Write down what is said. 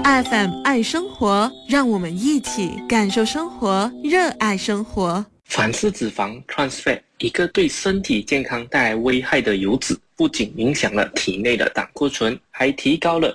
FM 爱生活，让我们一起感受生活，热爱生活。 反式脂肪 trans fat， 一个对身体健康带来危害的油脂，不仅影响了体内的胆固醇，还提高了